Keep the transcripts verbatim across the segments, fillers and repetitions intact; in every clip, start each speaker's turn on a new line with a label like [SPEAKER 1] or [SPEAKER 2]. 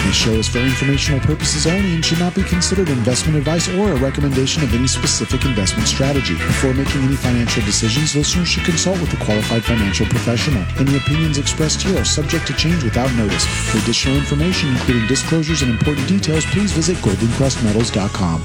[SPEAKER 1] This show is for informational purposes only and should not be considered investment advice or a recommendation of any specific investment strategy. Before making any financial decisions, listeners should consult with a qualified financial professional. Any opinions expressed here are subject to change without notice. For additional information, including disclosures and important details, please visit golden crest metals dot com.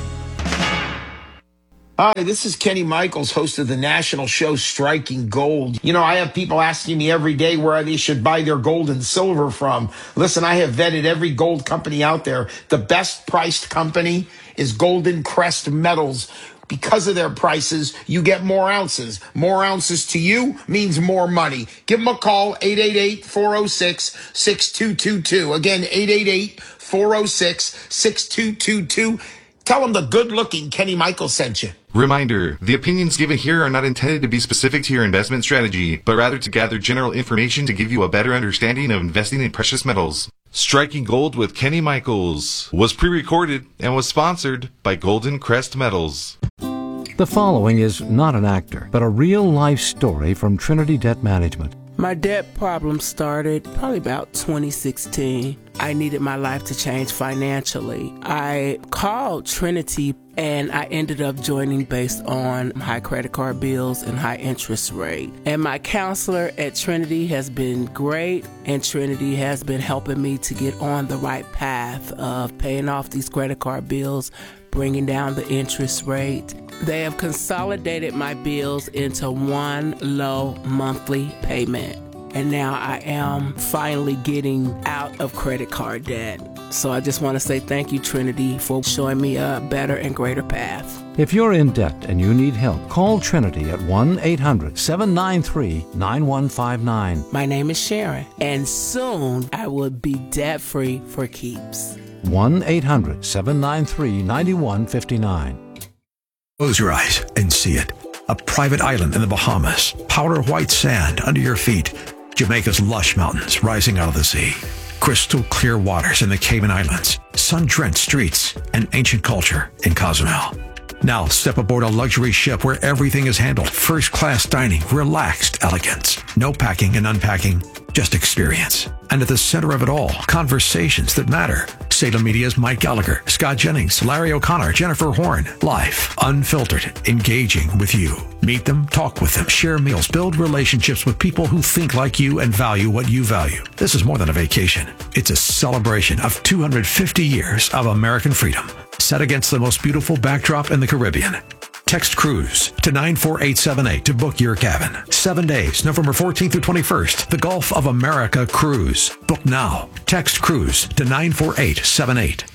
[SPEAKER 2] Hi, this is Kenny Michaels, host of the national show Striking Gold. You know, I have people asking me every day where they should buy their gold and silver from. Listen, I have vetted every gold company out there. The best priced company is Golden Crest Metals. Because of their prices, you get more ounces. More ounces to you means more money. Give them a call, eight eight eight, four oh six, six two two two. Again, eight eight eight, four oh six, six two two two. Tell them the good-looking Kenny Michaels sent you.
[SPEAKER 3] Reminder, the opinions given here are not intended to be specific to your investment strategy, but rather to gather general information to give you a better understanding of investing in precious metals. Striking Gold with Kenny Michaels was pre-recorded and was sponsored by Golden Crest Metals.
[SPEAKER 4] The following is not an actor, but a real-life story from Trinity Debt Management.
[SPEAKER 5] My debt problem started probably about twenty sixteen. I needed my life to change financially. I called Trinity and I ended up joining based on high credit card bills and high interest rate. And my counselor at Trinity has been great, and Trinity has been helping me to get on the right path of paying off these credit card bills, bringing down the interest rate. They have consolidated my bills into one low monthly payment. And now I am finally getting out of credit card debt. So I just want to say thank you, Trinity, for showing me a better and greater path.
[SPEAKER 4] If you're in debt and you need help, call Trinity at one eight hundred, seven nine three, nine one five nine.
[SPEAKER 5] My name is Sharon, and soon I will be debt-free for keeps.
[SPEAKER 4] one eight hundred, seven nine three, nine one five nine.
[SPEAKER 6] Close your eyes and see it. A private island in the Bahamas, powder white sand under your feet, Jamaica's lush mountains rising out of the sea, crystal clear waters in the Cayman Islands, sun-drenched streets, and ancient culture in Cozumel. Now step aboard a luxury ship where everything is handled first-class dining, relaxed elegance. No packing and unpacking, just experience. And at the center of it all, conversations that matter. Salem Media's Mike Gallagher, Scott Jennings, Larry O'Connor, Jennifer Horn. Live, unfiltered, engaging with you. Meet them, talk with them, share meals, build relationships with people who think like you and value what you value. This is more than a vacation. It's a celebration of two hundred fifty years of American freedom, set against the most beautiful backdrop in the Caribbean. Text cruise to nine four eight seven eight to book your cabin. Seven days, November fourteenth through twenty-first. The Gulf of America Cruise. Book now. Text cruise to nine four eight seven eight.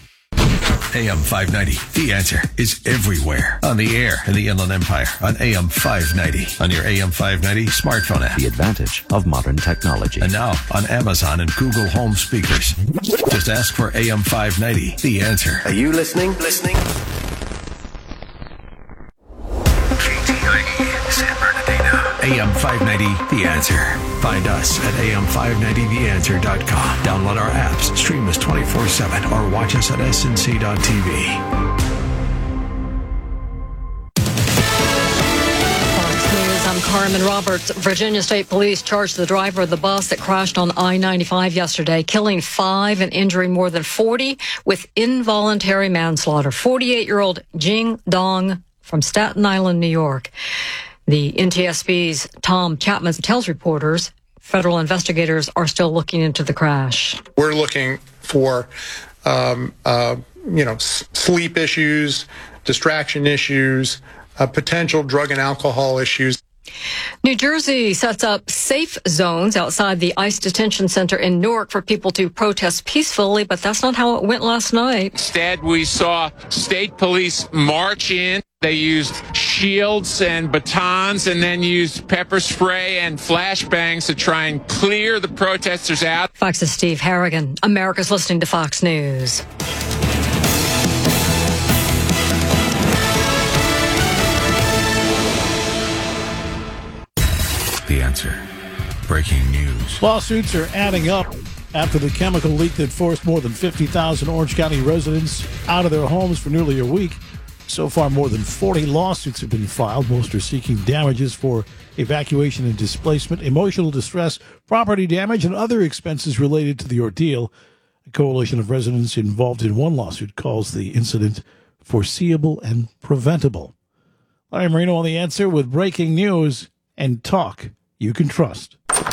[SPEAKER 6] A M five ninety, The Answer, is everywhere. On the air in the Inland Empire, on A M five ninety, on your A M five ninety smartphone app.
[SPEAKER 7] The advantage of modern technology.
[SPEAKER 6] And now on Amazon and Google Home speakers. Just ask for A M five ninety, The Answer.
[SPEAKER 8] Are you listening? Listening?
[SPEAKER 6] San Bernardino. A M five ninety, The Answer. Find us at A M five ninety the answer dot com. Download our apps, stream us twenty-four seven, or watch us at S N C dot T V.
[SPEAKER 9] Fox News, I'm Carmen Roberts. Virginia State Police charged the driver of the bus that crashed on I ninety-five yesterday, killing five and injuring more than forty with involuntary manslaughter. forty-eight-year-old Jing Dong from Staten Island, New York. The N T S B's Tom Chapman tells reporters federal investigators are still looking into the crash.
[SPEAKER 10] We're looking for, um, uh, you know, s- sleep issues, distraction issues, uh, potential drug and alcohol issues.
[SPEAKER 9] New Jersey sets up safe zones outside the ICE detention center in Newark for people to protest peacefully, but that's not how it went last night.
[SPEAKER 11] Instead, we saw state police march in. They used shields and batons and then used pepper spray and flashbangs to try and clear the protesters out.
[SPEAKER 9] Fox's Steve Harrigan. America's listening to Fox News.
[SPEAKER 6] The Answer. Breaking news.
[SPEAKER 12] Lawsuits are adding up after the chemical leak that forced more than fifty thousand Orange County residents out of their homes for nearly a week. So far, more than forty lawsuits have been filed. Most are seeking damages for evacuation and displacement, emotional distress, property damage, and other expenses related to the ordeal. A coalition of residents involved in one lawsuit calls the incident foreseeable and preventable. Larry Marino on The Answer with breaking news and talk you can trust.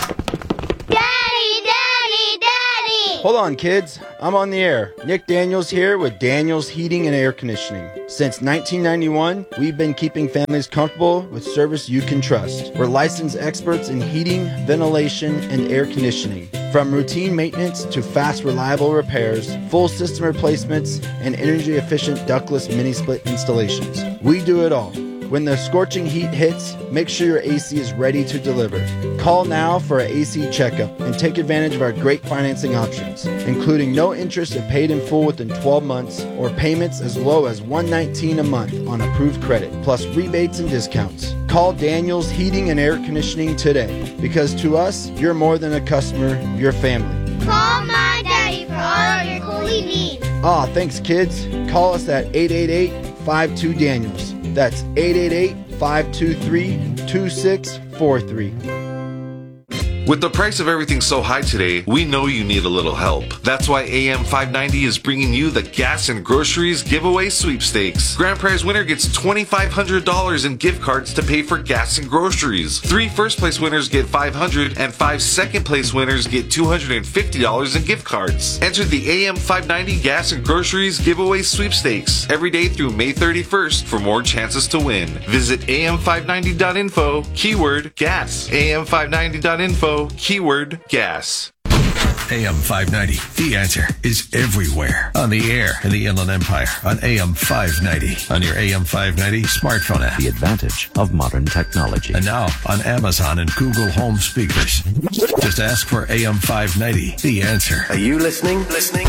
[SPEAKER 8] Hold on, kids. I'm on the air. Nick Daniels here with Daniels Heating and Air Conditioning. Since nineteen ninety-one, we've been keeping families comfortable with service you can trust. We're licensed experts in heating, ventilation, and air conditioning. From routine maintenance to fast, reliable repairs, full system replacements, and energy-efficient ductless mini-split installations. We do it all. When the scorching heat hits, make sure your A C is ready to deliver. Call now for an A C checkup and take advantage of our great financing options, including no interest if paid in full within twelve months or payments as low as one hundred nineteen dollars a month on approved credit, plus rebates and discounts. Call Daniels Heating and Air Conditioning today, because to us, you're more than a customer, you're family.
[SPEAKER 13] Call my daddy for all of your cooling needs.
[SPEAKER 8] Ah, thanks, kids. Call us at eight eight eight, five two, Daniels. That's eight eight eight, five two three, two six four three.
[SPEAKER 3] With the price of everything so high today, we know you need a little help. That's why A M five ninety is bringing you the Gas and Groceries Giveaway Sweepstakes. Grand prize winner gets two thousand five hundred dollars in gift cards to pay for gas and groceries. Three first place winners get five hundred dollars and five second place winners get two hundred fifty dollars in gift cards. Enter the A M five ninety Gas and Groceries Giveaway Sweepstakes every day through May thirty-first for more chances to win. Visit A M five ninety dot info, keyword gas. A M five ninety dot info, keyword gas.
[SPEAKER 6] A M five ninety, The Answer, is everywhere. On the air in the Inland Empire, on A M five ninety, on your A M five ninety smartphone app.
[SPEAKER 7] The advantage of modern technology.
[SPEAKER 6] And now on Amazon and Google Home speakers. Just ask for A M five ninety, The Answer.
[SPEAKER 14] Are you listening? Listening?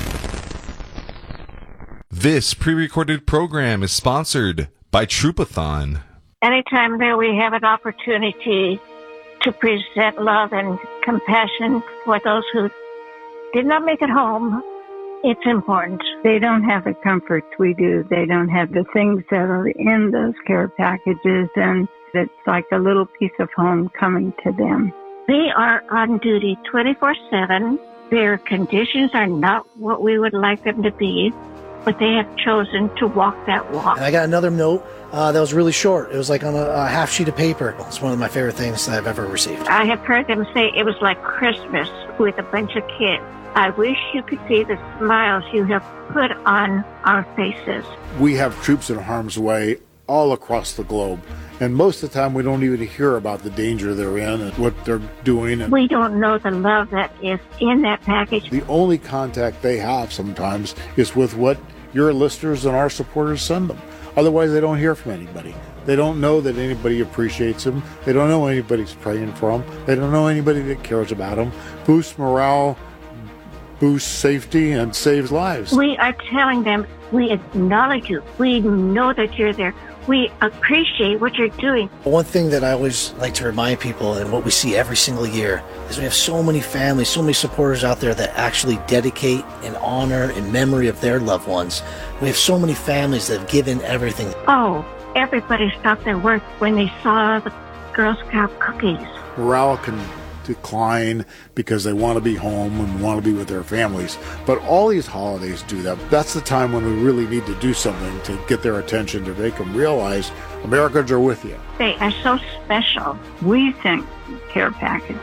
[SPEAKER 3] This pre-recorded program is sponsored by Troopathon.
[SPEAKER 15] Anytime that we have an opportunity to present love and compassion for those who did not make it home, it's important.
[SPEAKER 16] They don't have the comforts we do. They don't have the things that are in those care packages, and it's like a little piece of home coming to them.
[SPEAKER 15] They are on duty twenty-four seven. Their conditions are not what we would like them to be, but they have chosen to walk that walk.
[SPEAKER 17] And I got another note uh, that was really short. It was like on a, a half sheet of paper. It's one of my favorite things that I've ever received.
[SPEAKER 15] I have heard them say it was like Christmas with a bunch of kids. I wish you could see the smiles you have put on our faces.
[SPEAKER 18] We have troops in harm's way all across the globe, and most of the time we don't even hear about the danger they're in and what they're doing. And
[SPEAKER 15] we don't know the love that is in that package.
[SPEAKER 18] The only contact they have sometimes is with what your listeners and our supporters send them. Otherwise, they don't hear from anybody. They don't know that anybody appreciates them. They don't know anybody's praying for them. They don't know anybody that cares about them. Boosts morale, boosts safety, and saves lives.
[SPEAKER 15] We are telling them we acknowledge you. We know that you're there. We appreciate what you're doing.
[SPEAKER 17] One thing that I always like to remind people, and what we see every single year, is we have so many families, so many supporters out there that actually dedicate and honor in memory of their loved ones. We have so many families that have given everything.
[SPEAKER 15] Oh, everybody stopped their work when they saw the Girl Scout cookies.
[SPEAKER 18] Morale can decline because they want to be home and want to be with their families. But all these holidays do that. That's the time when we really need to do something to get their attention, to make them realize Americans are with you.
[SPEAKER 15] They are so special.
[SPEAKER 16] We think care package.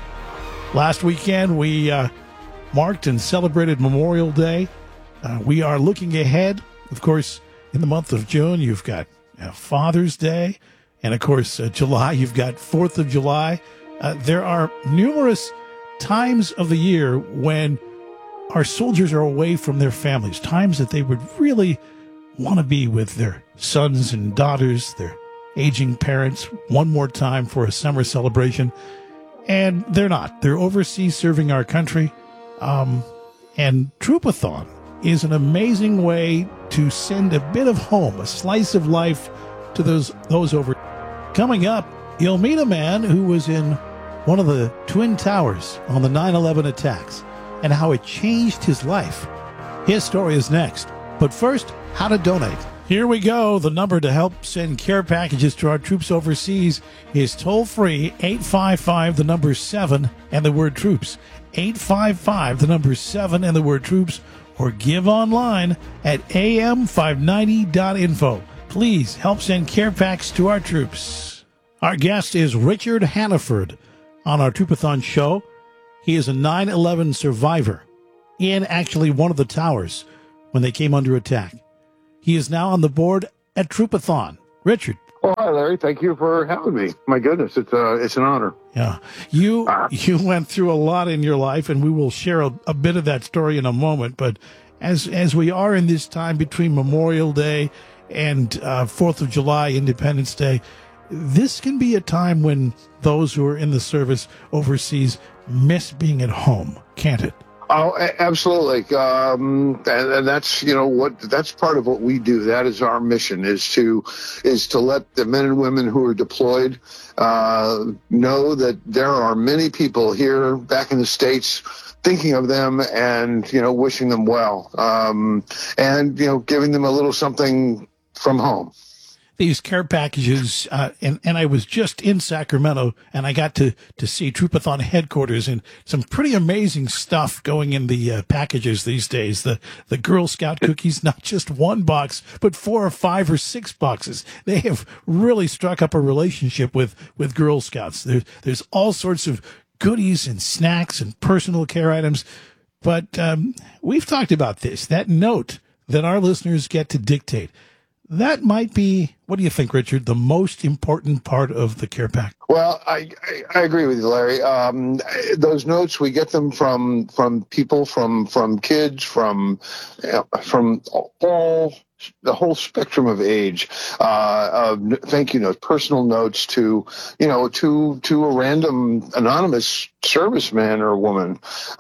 [SPEAKER 12] Last weekend, we uh, marked and celebrated Memorial Day. Uh, we are looking ahead. Of course, in the month of June, you've got uh, Father's Day. And, of course, uh, July, you've got fourth of July. Uh, there are numerous times of the year when our soldiers are away from their families, times that they would really want to be with their sons and daughters, their aging parents, one more time for a summer celebration. And they're not. They're overseas serving our country. Um, and Troopathon is an amazing way to send a bit of home, a slice of life to those those over. Coming up, you'll meet a man who was in one of the Twin Towers on the nine eleven attacks and how it changed his life. His story is next. But first, how to donate. Here we go. The number to help send care packages to our troops overseas is toll-free, eight five five, the number seven, and the word troops. eight five five, the number seven, and the word troops, or give online at A M five ninety dot info. Please help send care packs to our troops. Our guest is Richard Hannaford on our Troopathon show. He is a nine eleven survivor in actually one of the towers when they came under attack. He is now on the board at Troopathon. Richard.
[SPEAKER 14] Oh, hi, Larry. Thank you for having me. My goodness, it's uh, it's an honor.
[SPEAKER 12] Yeah. You uh, you went through a lot in your life, and we will share a, a bit of that story in a moment. But as as we are in this time between Memorial Day and uh, fourth of July, Independence Day, this can be a time when those who are in the service overseas miss being at home, can't it?
[SPEAKER 14] Oh, absolutely. Um, and, and that's, you know, what, that's part of what we do. That is our mission, is to, is to let the men and women who are deployed, uh, know that there are many people here back in the States thinking of them and, you know, wishing them well. Um, and, you know, giving them a little something from home.
[SPEAKER 12] These care packages, uh, and, and I was just in Sacramento, and I got to, to see Troopathon headquarters, and some pretty amazing stuff going in the uh, packages these days. The the Girl Scout cookies, not just one box, but four or five or six boxes. They have really struck up a relationship with, with Girl Scouts. There, there's all sorts of goodies and snacks and personal care items. But um, we've talked about this, that note that our listeners get to dictate. That might be, what do you think, Richard, the most important part of the care pack?
[SPEAKER 14] Well, I, I, I agree with you, Larry. Um, those notes, we get them from from people, from from kids, from you know, from all the whole spectrum of age. Uh, of thank you notes, personal notes to you know to to a random anonymous serviceman or woman,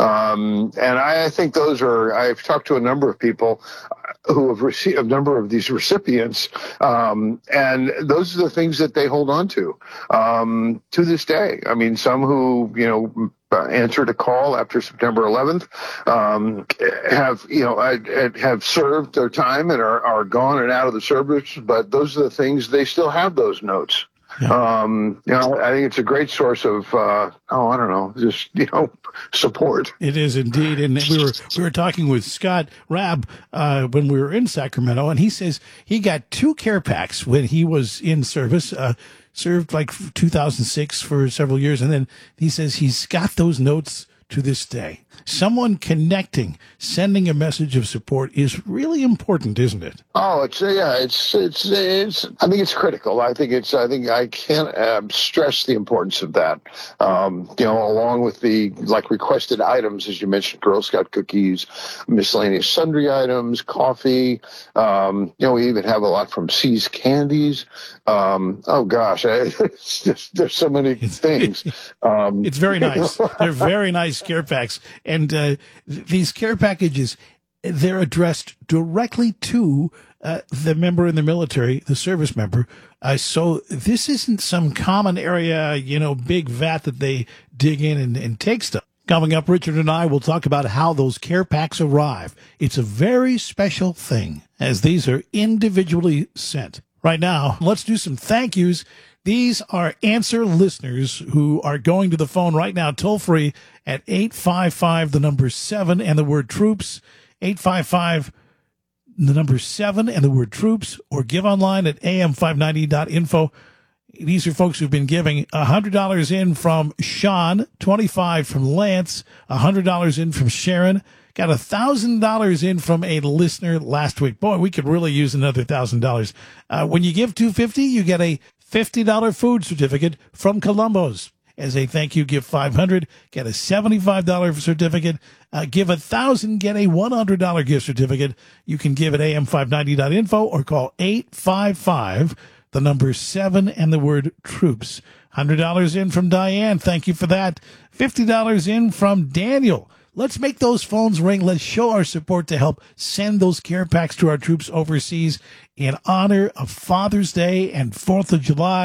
[SPEAKER 14] um, and I, I think those are. I've talked to a number of people who have received a number of these recipients, um, and those are the things that they hold on to um, to this day. I mean, some who, you know, answered a call after September eleventh, um, have, you know, have served their time and are, are gone and out of the service, but those are the things, they still have those notes. Yeah. Um, you know, I think it's a great source of, uh, oh, I don't know, just, you know, support.
[SPEAKER 12] It is indeed. And we were, we were talking with Scott Rabb, uh, when we were in Sacramento, and he says he got two care packs when he was in service, uh, served like two thousand six for several years. And then he says he's got those notes to this day. Someone connecting, sending a message of support is really important, isn't it?
[SPEAKER 14] Oh, it's yeah, it's it's it's. I think it's critical. I think it's. I think I can't uh, stress the importance of that. Um, you know, along with the like requested items, as you mentioned, Girl Scout cookies, miscellaneous sundry items, coffee. Um, you know, we even have a lot from See's Candies. Um, oh gosh, it's just, there's so many things. Um,
[SPEAKER 12] it's very nice. They're very nice care packs. And uh, these care packages, they're addressed directly to uh, the member in the military, the service member. Uh, so this isn't some common area, you know, big vat that they dig in and, and take stuff. Coming up, Richard and I will talk about how those care packs arrive. It's a very special thing, as these are individually sent. Right now, let's do some thank yous. These are answer listeners who are going to the phone right now, toll free at eight five five, the number seven, and the word troops, eight five five, the number seven, and the word troops, or give online at A M five ninety dot info. These are folks who've been giving one hundred dollars in from Sean, twenty-five from Lance, one hundred dollars in from Sharon, got one thousand dollars in from a listener last week. Boy, we could really use another one thousand dollars. Uh, when you give two hundred fifty dollars, you get a fifty dollars food certificate from Columbo's. As a thank you, give five hundred dollars, get a seventy-five dollars certificate. Uh, give one thousand dollars, get a one hundred dollars gift certificate. You can give at A M five ninety dot info or call eight five five, the number seven, and the word troops. one hundred dollars in from Diane. Thank you for that. fifty dollars in from Daniel. Let's make those phones ring. Let's show our support to help send those care packs to our troops overseas in honor of Father's Day and fourth of July.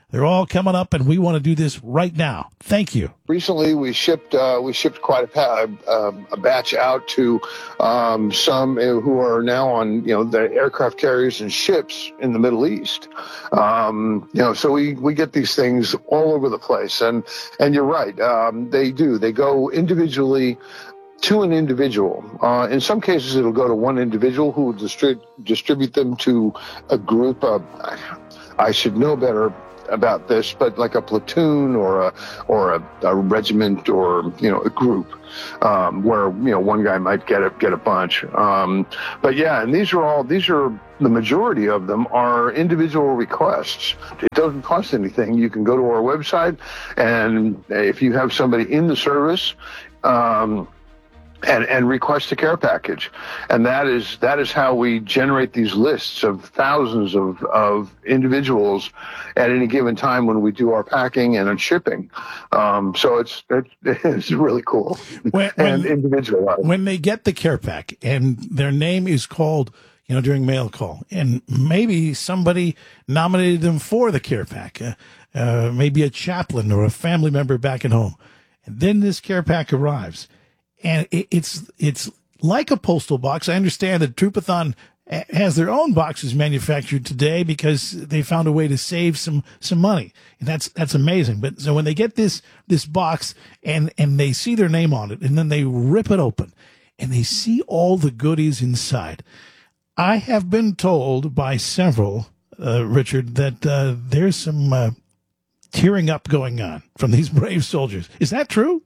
[SPEAKER 12] They're all coming up, and we want to do this right now. Thank you.
[SPEAKER 14] Recently, we shipped uh, we shipped quite a, pa- uh, a batch out to um, some who are now on you know the aircraft carriers and ships in the Middle East. Um, you know, so we, we get these things all over the place, and and you're right, um, they do. They go individually to an individual. Uh, in some cases, it'll go to one individual who will distri- distribute them to a group of. I should know better about this, but like a platoon or a or a, a regiment or you know a group um, where you know one guy might get a get a bunch. Um, but yeah, and these are all these are the majority of them are individual requests. It doesn't cost anything. You can go to our website, and if you have somebody in the service. Um, And, and request a care package. And that is that is how we generate these lists of thousands of, of individuals at any given time when we do our packing and shipping. Um, so it's it, it's really cool
[SPEAKER 12] when,
[SPEAKER 14] and
[SPEAKER 12] when,
[SPEAKER 14] individualized.
[SPEAKER 12] When they get the care pack and their name is called, you know, during mail call, and maybe somebody nominated them for the care pack, uh, uh, maybe a chaplain or a family member back at home, and then this care pack arrives. And it's it's like a postal box. I understand that Troopathon has their own boxes manufactured today because they found a way to save some some money, and that's that's amazing. But so when they get this this box and and they see their name on it, and then they rip it open, and they see all the goodies inside. I have been told by several, uh, Richard, that uh, there's some uh, tearing up going on from these brave soldiers. Is that true?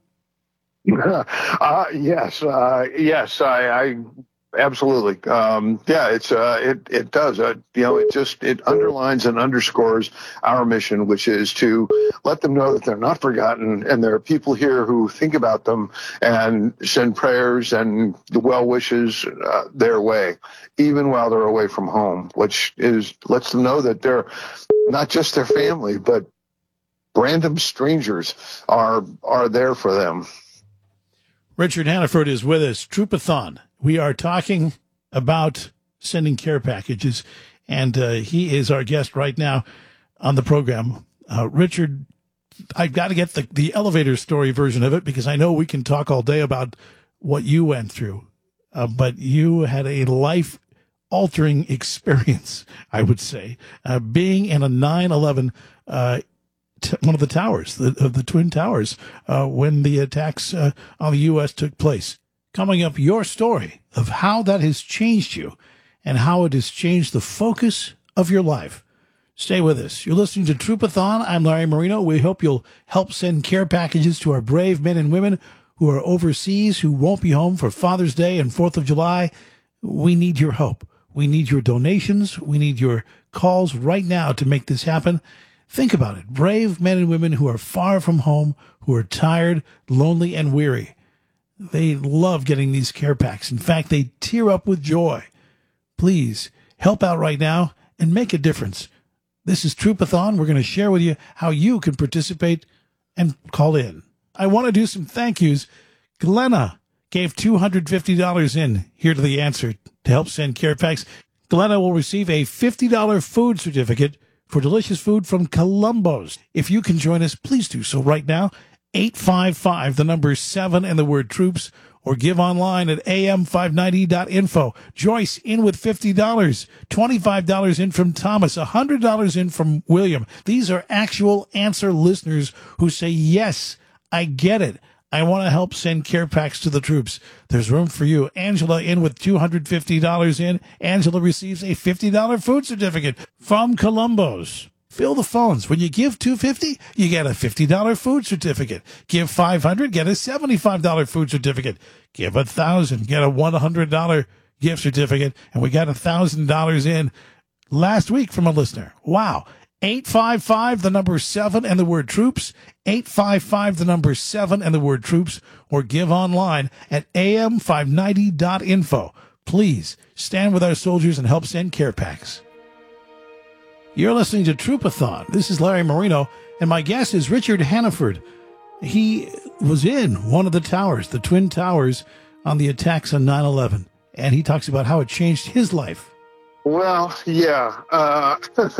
[SPEAKER 14] Uh, yes, uh, yes, I, I absolutely. Um, yeah, it's, uh, it, it does, uh, you know, it just, it underlines and underscores our mission, which is to let them know that they're not forgotten. And there are people here who think about them and send prayers and the well wishes uh, their way, even while they're away from home, which is, lets them know that they're not just their family, but random strangers are, are there for them.
[SPEAKER 12] Richard Hannaford is with us. Troopathon. We are talking about sending care packages, and uh, he is our guest right now on the program. Uh, Richard, I've got to get the, the elevator story version of it because I know we can talk all day about what you went through, uh, but you had a life-altering experience, I would say, uh, being in a nine eleven uh one of the towers, the, of the Twin Towers, uh, when the attacks uh, on the U S took place. Coming up, your story of how that has changed you and how it has changed the focus of your life. Stay with us. You're listening to Troopathon. I'm Larry Marino. We hope you'll help send care packages to our brave men and women who are overseas, who won't be home for Father's Day and fourth of July. We need your help. We need your donations. We need your calls right now to make this happen. Think about it. Brave men and women who are far from home, who are tired, lonely, and weary. They love getting these care packs. In fact, they tear up with joy. Please help out right now and make a difference. This is Troopathon. We're going to share with you how you can participate and call in. I want to do some thank yous. Glenna gave two hundred fifty dollars in here to the answer to help send care packs. Glenna will receive a fifty dollars food certificate for delicious food from Columbo's. If you can join us, please do so right now. eight five five, the number seven and the word troops, or give online at a m five ninety dot info. Joyce in with fifty dollars, twenty-five dollars in from Thomas, one hundred dollars in from William. These are actual answer listeners who say, yes, I get it. I want to help send care packs to the troops. There's room for you. Angela in with two hundred fifty dollars in. Angela receives a fifty dollars food certificate from Columbo's. Fill the phones. When you give two hundred fifty dollars, you get a fifty dollars food certificate. Give five hundred dollars, get a seventy-five dollars food certificate. Give one thousand dollars, get a one hundred dollars gift certificate. And we got one thousand dollars in last week from a listener. Wow. eight five five, the number seven and the word troops, eight five five, the number seven and the word troops, or give online at a m five ninety dot info. Please stand with our soldiers and help send care packs. You're listening to Troopathon. This is Larry Marino, and my guest is Richard Hannaford. He was in one of the towers, the Twin Towers, on the attacks on nine eleven, and he talks about how it changed his life.
[SPEAKER 14] Well, yeah. Uh,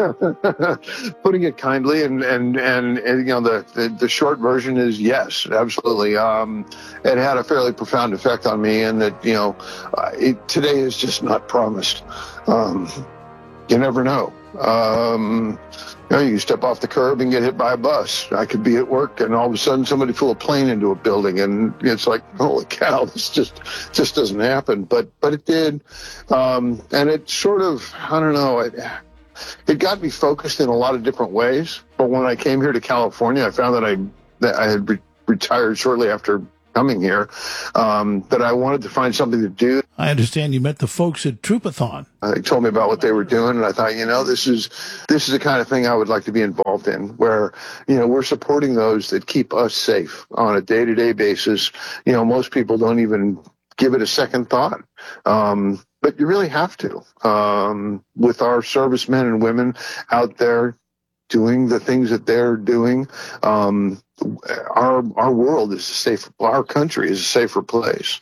[SPEAKER 14] putting it kindly, and, and, and, and you know, the, the, the short version is yes, absolutely. Um, it had a fairly profound effect on me, and that, you know, uh, it, today is just not promised. Um, you never know. Um, you know, you step off the curb and get hit by a bus. I could be at work, and all of a sudden somebody flew a plane into a building, and it's like, holy cow, this just just doesn't happen. But but it did, um, and it sort of, I don't know, it, it got me focused in a lot of different ways. But when I came here to California, I found that I that I had re- retired shortly after coming here, um, that I wanted to find something to do.
[SPEAKER 12] I understand you met the folks at Troopathon.
[SPEAKER 14] They told me about what they were doing, and I thought, you know, this is this is the kind of thing I would like to be involved in, where, you know, we're supporting those that keep us safe on a day-to-day basis. You know, most people don't even give it a second thought, um, but you really have to. Um, with our servicemen and women out there doing the things that they're doing, um, our our world is a safe, our country is a safer place.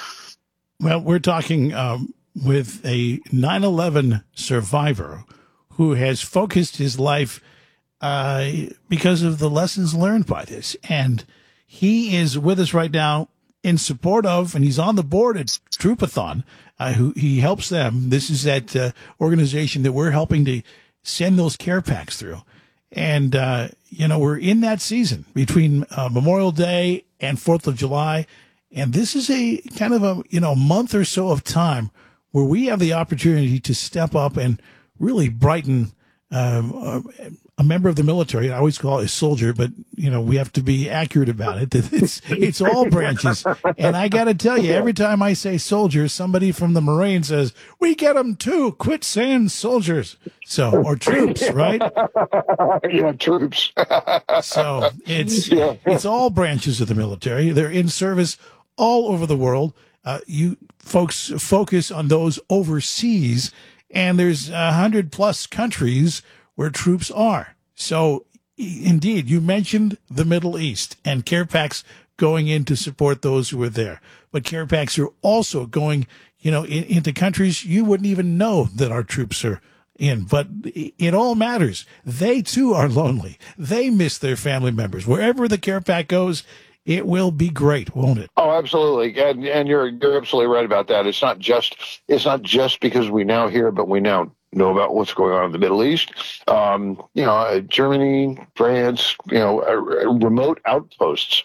[SPEAKER 12] Well, we're talking um, with a nine eleven survivor who has focused his life uh, because of the lessons learned by this. And he is with us right now in support of, and he's on the board at Troopathon, uh, who he helps them. This is that uh, organization that we're helping to send those care packs through. And, uh, you know, we're in that season between uh, Memorial Day and fourth of July. And this is a kind of a, you know, month or so of time where we have the opportunity to step up and really brighten um, a member of the military. I always call it a soldier, but, you know, we have to be accurate about it. It's, it's all branches. And I got to tell you, every time I say soldiers, somebody from the Marines says, we get them too. Quit saying soldiers. So, or troops, right?
[SPEAKER 14] Yeah, troops.
[SPEAKER 12] So it's, yeah. it's all branches of the military. They're in service all over the world. Uh, you folks focus on those overseas, and there's a hundred plus countries where troops are. So indeed, you mentioned the Middle East and care packs going in to support those who are there. But care packs are also going, you know, in, into countries you wouldn't even know that our troops are in. But it all matters. They too are lonely. They miss their family members. Wherever the care pack goes, it will be great, won't it?
[SPEAKER 14] Oh, absolutely, and and you're you're absolutely right about that. It's not just it's not just because we now hear, but we now know about what's going on in the Middle East. Um, you know, uh, Germany, France, you know, uh, remote outposts.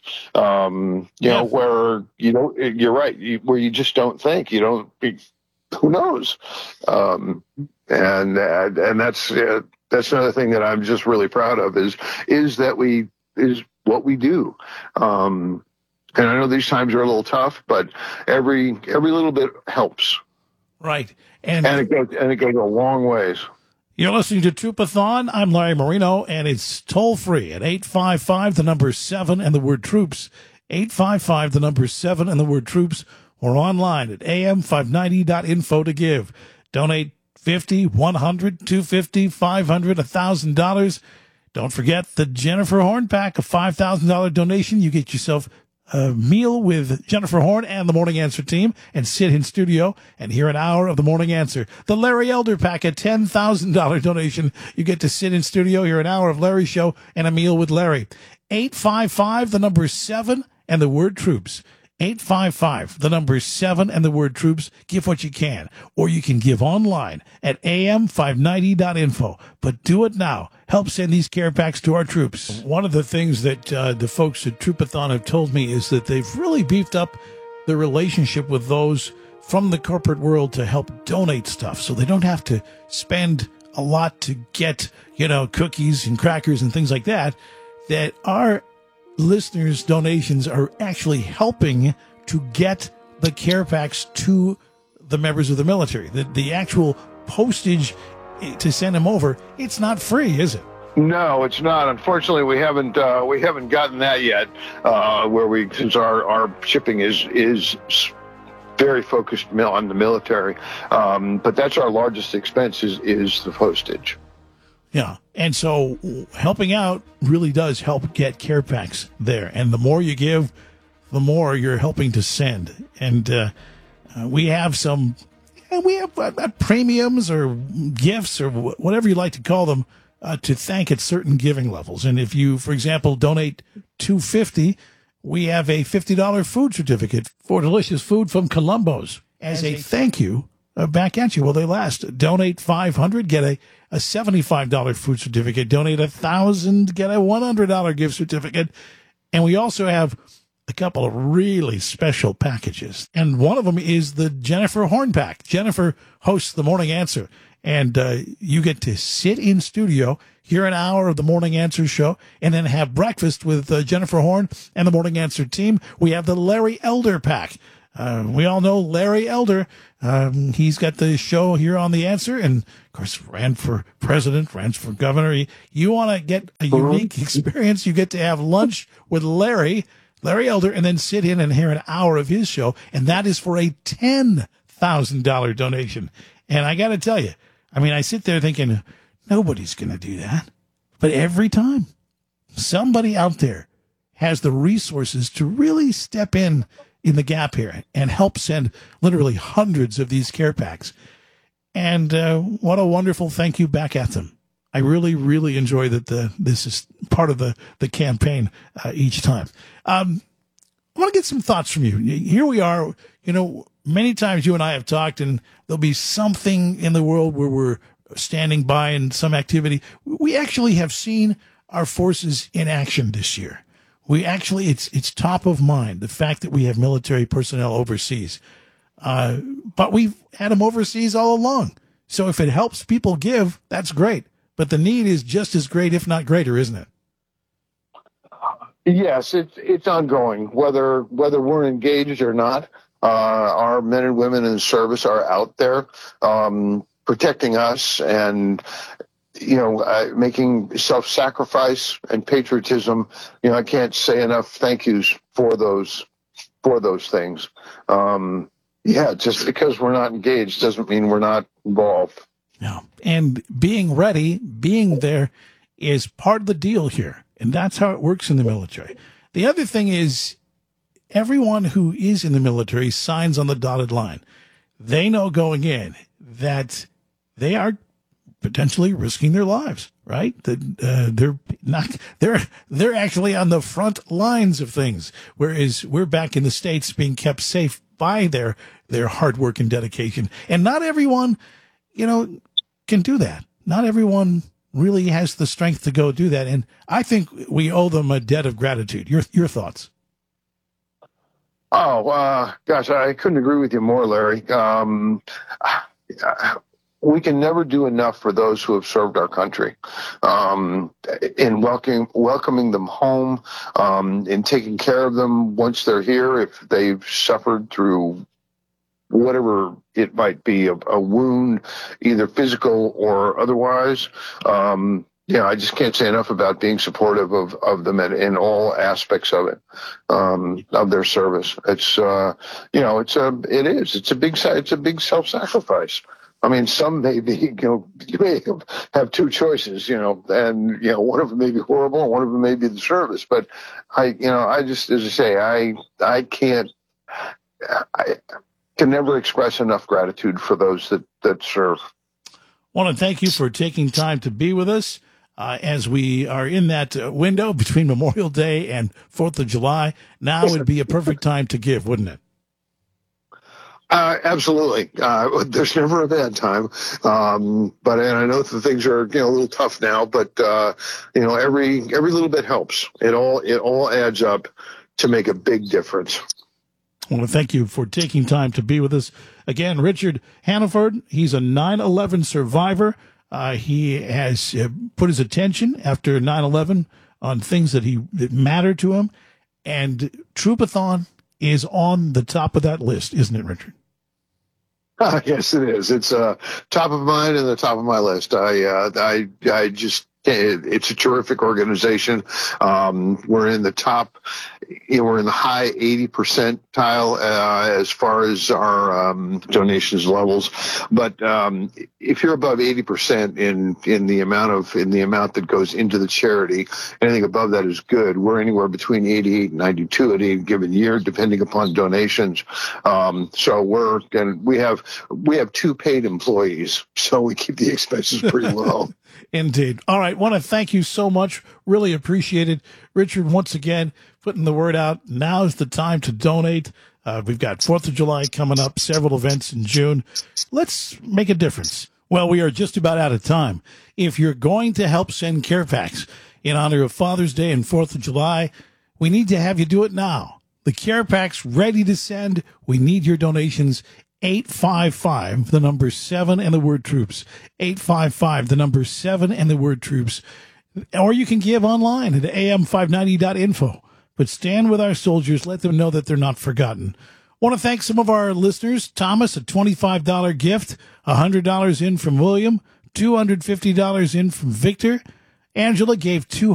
[SPEAKER 14] Um, you yeah. know, where you know you're right, you, where you just don't think you don't. Who knows? Um, and and and that's uh, that's another thing that I'm just really proud of is is that we is. what we do. Um, and I know these times are a little tough, but every every little bit helps.
[SPEAKER 12] Right. And,
[SPEAKER 14] and it goes and it goes a long ways.
[SPEAKER 12] You're listening to Troopathon. I'm Larry Marino, and it's toll free at eight five five, the number seven, and the word troops. eight five five, the number seven, and the word troops, or online at a m five ninety dot info to give. Donate fifty, one hundred, two hundred fifty, five hundred, one thousand dollars. Don't forget the Jennifer Horn pack, a five thousand dollars donation. You get yourself a meal with Jennifer Horn and the Morning Answer team and sit in studio and hear an hour of the Morning Answer. The Larry Elder pack, a ten thousand dollars donation. You get to sit in studio, hear an hour of Larry's show and a meal with Larry. eight five five, the number seven, and the word troops. eight five five, the number seven, and the word troops. Give what you can. Or you can give online at a m five ninety dot info. But do it now. Help send these care packs to our troops. One of the things that uh, the folks at Troopathon have told me is that they've really beefed up the relationship with those from the corporate world to help donate stuff, so they don't have to spend a lot to get, you know, cookies and crackers and things like that, that our listeners' donations are actually helping to get the care packs to the members of the military. The, the actual postage to send them over, it's not free, is it?
[SPEAKER 14] No, it's not. Unfortunately, we haven't uh, we haven't gotten that yet. Uh, where we, since our, our shipping is is very focused on the military, um, but that's our largest expense is is the postage.
[SPEAKER 12] Yeah, and so helping out really does help get care packs there. And the more you give, the more you're helping to send. And uh, uh, we have some And we have uh, uh, premiums or gifts or wh- whatever you like to call them uh, to thank at certain giving levels. And if you, for example, donate two hundred fifty dollars, we have a fifty dollars food certificate for delicious food from Columbo's as a thank you uh, back at you. Well, they last. Donate five hundred dollars, get a, a seventy-five dollars food certificate. Donate one thousand dollars, get a one hundred dollars gift certificate. And we also have a couple of really special packages. And one of them is the Jennifer Horn Pack. Jennifer hosts the Morning Answer. And uh, you get to sit in studio, hear an hour of the Morning Answer show, and then have breakfast with uh, Jennifer Horn and the Morning Answer team. We have the Larry Elder Pack. Uh, we all know Larry Elder. Um, he's got the show here on The Answer, and, of course, ran for president, ran for governor. You want to get a unique experience, you get to have lunch with Larry, Larry Elder, and then sit in and hear an hour of his show, and that is for a ten thousand dollars donation. And I got to tell you, I mean, I sit there thinking, nobody's going to do that. But every time, somebody out there has the resources to really step in in the gap here and help send literally hundreds of these care packs. And uh, what a wonderful thank you back at them. I really, really enjoy that the, this is part of the, the campaign uh, each time. Um, I want to get some thoughts from you. Here we are, you know, many times you and I have talked, and there'll be something in the world where we're standing by in some activity. We actually have seen our forces in action this year. We actually, it's it's top of mind, the fact that we have military personnel overseas. Uh, but we've had them overseas all along. So if it helps people give, that's great. But the need is just as great, if not greater, isn't it?
[SPEAKER 14] Yes, it's it's ongoing, whether whether we're engaged or not. Uh, our men and women in service are out there um, protecting us and, you know, uh, making self-sacrifice and patriotism. You know, I can't say enough thank yous for those for those things. Um, yeah, just because we're not engaged doesn't mean we're not involved.
[SPEAKER 12] No, and being ready, being there is part of the deal here, and that's how it works in the military. The other thing is, everyone who is in the military signs on the dotted line. They know going in that they are potentially risking their lives, right? That uh, they're not, they're, they're actually on the front lines of things. Whereas we're back in the States being kept safe by their, their hard work and dedication. And not everyone, you know, can do that. Not everyone really has the strength to go do that. And I think we owe them a debt of gratitude. Your, your thoughts?
[SPEAKER 14] Oh, uh, gosh, I couldn't agree with you more, Larry. Um, we can never do enough for those who have served our country, um, in welcoming, welcoming them home, um, in taking care of them once they're here, if they've suffered through whatever it might be, a, a wound, either physical or otherwise. Um, Yeah, I just can't say enough about being supportive of, of them in, in all aspects of it, um, of their service. It's, uh, you know, it's a, it is, it's a big, it's a big self-sacrifice. I mean, some may be, you know, you may have two choices, you know, and, you know, one of them may be horrible and one of them may be the service. But I, you know, I just, as I say, I, I can't, I can never express enough gratitude for those that, that serve.
[SPEAKER 12] I want to thank you for taking time to be with us. Uh, as we are in that uh, window between Memorial Day and Fourth of July, now would be a perfect time to give, wouldn't it?
[SPEAKER 14] Uh, absolutely. Uh, there's never a bad time. Um, but, and I know that things are, you know, a little tough now, but, uh, you know, every, every little bit helps. It all, it all adds up to make a big difference.
[SPEAKER 12] I want to thank you for taking time to be with us. Again, Richard Hannaford, he's a nine eleven survivor. Uh, he has uh, put his attention after nine eleven on things that he that matter to him, and Troopathon is on the top of that list, isn't it, Richard?
[SPEAKER 14] Uh, yes, it is. It's uh, top of mind and the top of my list. I, uh, I, I just It, it's a terrific organization. Um, we're in the top, you know, we're in the high eighty percentile uh, as far as our um, donations levels. But um, if you're above eighty percent in in the amount of in the amount that goes into the charity, anything above that is good. We're anywhere between eighty-eight and ninety-two at any given year, depending upon donations. Um, so we're and we have we have two paid employees, so we keep the expenses pretty low.
[SPEAKER 12] Indeed. All right. Want to thank you so much. Really appreciate it. Richard, once again, putting the word out. Now's the time to donate. Uh, we've got fourth of July coming up, several events in June. Let's make a difference. Well, we are just about out of time. If you're going to help send care packs in honor of Father's Day and fourth of July, we need to have you do it now. The care pack's ready to send. We need your donations. eight five five, the number seven and the word troops. eight five five, the number seven and the word troops. Or you can give online at a m five ninety dot info. But stand with our soldiers. Let them know that they're not forgotten. Want to thank some of our listeners. Thomas, a twenty-five dollars gift, one hundred dollars in from William, two hundred fifty dollars in from Victor. Angela gave two